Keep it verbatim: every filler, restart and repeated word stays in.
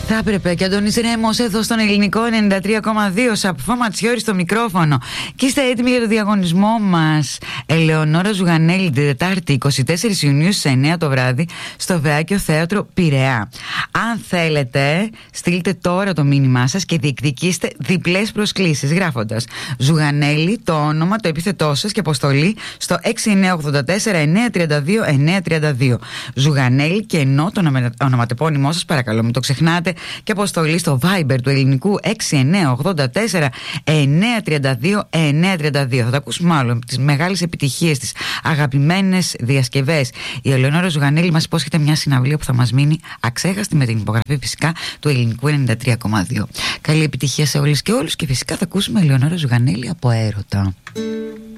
Θα έπρεπε. Και Αντώνης Ρέμος εδώ στον Ελληνικό ενενήντα τρία κόμμα δύο. Σαπφό Ματσιόρι στο μικρόφωνο. Και είστε έτοιμοι για το διαγωνισμό μας. Ελεονόρα Ζουγανέλη, την Τετάρτη εικοστή τέταρτη Ιουνίου στις εννιά το βράδυ στο Βεάκιο Θέατρο Πειραιά. Αν θέλετε, στείλτε τώρα το μήνυμά σας και διεκδικήστε διπλές προσκλήσεις γράφοντας Ζουγανέλη, το όνομα, το επίθετό σας και αποστολή στο έξι εννιά ογδόντα τέσσερα εννιά τριάντα δύο εννιά τριάντα δύο. Ζουγανέλη και ενώ το ονοματεπώνυμό σας, παρακαλώ μην το ξεχνάτε, και αποστολή στο Viber του ελληνικού έξι εννιά ογδόντα τέσσερα εννιά τριάντα δύο εννιά τριάντα δύο. Θα τα ακούσουμε μάλλον τις μεγάλες επιτυχίες, τις αγαπημένες διασκευές. Η Ελεονόρα Ζουγανέλη μας υπόσχεται μια συναυλία που θα μας μείνει αξέχαστη, με την υπογραφή φυσικά του ελληνικού ενενήντα τρία κόμμα δύο. Καλή επιτυχία σε όλες και όλους και φυσικά θα ακούσουμε Ελεονόρα Ζουγανέλη από Έρωτα.